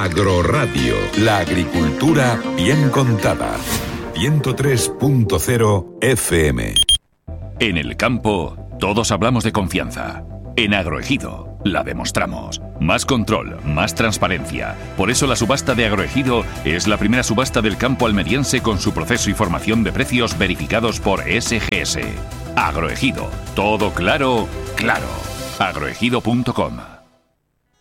Agroradio, la agricultura bien contada. 103.0 FM. En el campo, todos hablamos de confianza. En Agroejido, la demostramos. Más control, más transparencia. Por eso la subasta de Agroejido es la primera subasta del campo almeriense con su proceso y formación de precios verificados por SGS. Agroejido, todo claro, claro. Agroejido.com